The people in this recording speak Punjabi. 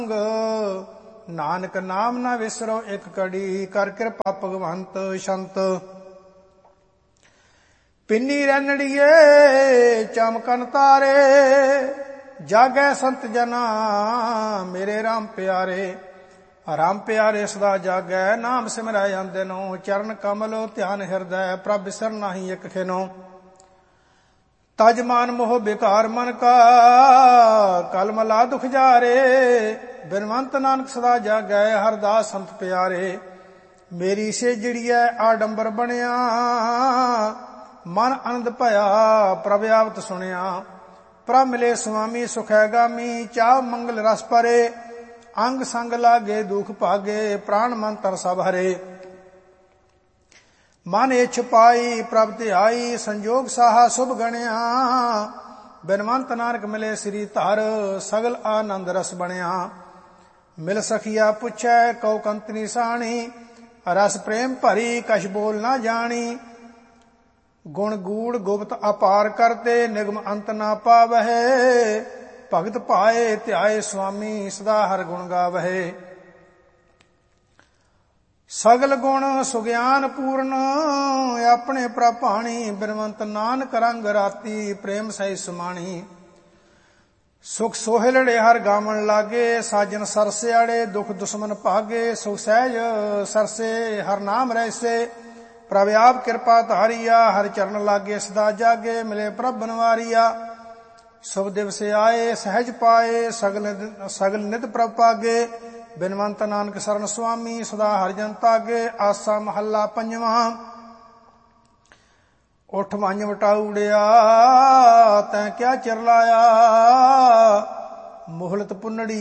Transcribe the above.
ਨਾਨਕ ਨਾਮ ਨਾ ਵਿਸਰੋ ਇੱਕ ਕੜੀ, ਕਰ ਕਿਰਪਾ ਭਗਵੰਤ ਸੰਤ। ਪਿੰਨੀ ਰੈਣੜੀਏ ਚਮਕਨ ਤਾਰੇ, ਜਾਗੈ ਸੰਤ ਜਨਾ ਮੇਰੇ ਰਾਮ ਪਿਆਰੇ। ਰਾਮ ਪਿਆਰੇ ਸਦਾ ਜਾਗੈ, ਨਾਮ ਸਿਮਰੈ ਅੰਦਿਨੋ। ਚਰਨ ਕਮਲ ਧਿਆਨ ਹਿਰਦੈ, ਪ੍ਰਭ ਬਿਸਰ ਨਾਹੀ ਇੱਕ ਖਿਨੋ। ਤਜ ਮਾਨ ਮੋਹ ਬਿਕਾਰ ਮਨ ਕਾ, ਕਲ ਮਲਾ ਦੁਖ ਜਾਰੇ। ਬਿਨਵੰਤ ਨਾਨਕ ਸਦਾ ਜਾਗੈ, ਹਰਦਾਸ ਸੰਤ ਪਿਆਰੇ। ਮੇਰੀ ਸੇਜੜੀਐ ਆਡੰਬਰ ਬਣਿਆ, ਮਨ ਆਨੰਦ ਭਇਆ ਪ੍ਰਭ ਆਵਤ ਸੁਣਿਆ। ਪ੍ਰਭ ਮਿਲੇ ਸੁਆਮੀ ਸੁਖੈ ਗਾਮੀ, ਚਾਹ ਮੰਗਲ ਰਸ ਭਰੇ। ਅੰਗ ਸੰਗ ਲਾਗੇ ਦੁਖ ਭਾਗੇ, ਪ੍ਰਾਣ ਮਨ ਤਨ ਸਭ ਹਰੇ। ਮਨ ਇੱਛ ਪਾਈ ਪ੍ਰਭ ਧਿਆਈ, ਸੰਜੋਗ ਸਾਹਾ ਸੁਭ ਗਣਿਆ। ਬਿਨਵੰਤ ਨਾਨਕ ਮਿਲੇ ਸ੍ਰੀ ਧਰ, ਸਗਲ ਆਨੰਦ ਰਸ ਬਣਿਆ। ਮਿਲ ਸਖੀਆ ਪੁੱਛੈ ਕਉ ਕੰਤਨੀ ਸਾਣੀ, ਰਸ ਪ੍ਰੇਮ ਭਰੀ ਕਛ ਬੋਲ ਨਾ ਜਾਣੀ। ਗੁਣ ਗੂੜ ਗੁਪਤ ਅਪਾਰ ਕਰਤੇ, ਨਿਗਮ ਅੰਤ ਨਾ ਪਾਵਹਿ। ਭਗਤ ਭਾਏ ਧਿਆਏ ਸੁਆਮੀ, ਸਦਾ ਹਰ ਗੁਣ ਗਾਵਹਿ। ਸਗਲ ਗੁਣ ਸੁਗਿਆਨ ਪੂਰਨ, ਆਪਣੇ ਪ੍ਰਭ ਭਾਣੀ। ਬਿਨਵੰਤ ਨਾਨਕ ਰੰਗ ਰਾਤੀ, ਪ੍ਰੇਮ ਸਹਿ ਸਮਾਣੀ। ਸੁਖ ਸੋਹਿਲੜੇ ਹਰ ਗਾਵਣ ਲਾਗੇ, ਸਾਜਨ ਸਰਸਿਆੜੇ ਦੁਖ ਦੁਸ਼ਮਨ ਭਾਗੇ। ਸੁਖ ਸਹਿਜ ਸਰਸੇ ਹਰ ਨਾਮ ਰਹਿਸੇ, ਪ੍ਰਭ ਆਪ ਕਿਰਪਾ ਧਾਰੀਆ। ਹਰ ਚਰਨ ਲਾਗੇ ਸਦਾ ਜਾਗੇ, ਮਿਲੇ ਪ੍ਰਭ ਬਨਵਾਰੀਆ। ਸੁਭ ਦਿਵਸ ਆਏ ਸਹਿਜ ਪਾਏ, ਸਗਲ ਨਿਤ ਪ੍ਰਭ ਪਾਗੇ। ਬਿਨਵੰਤ ਨਾਨਕ ਸਰਨ ਸੁਆਮੀ, ਸਦਾ ਹਰਿ ਜਨ ਤਾਗੇ। ਆਸਾ ਮਹੱਲਾ ਪੰਜਵਾਂ। ਉਠ ਵੰਜ ਵਟਾਉੜਿਆ, ਤੈਂ ਕਿਆ ਚਿਰ ਲਾਇਆ। ਮੋਹਲਤ ਪੁੰਨੜੀ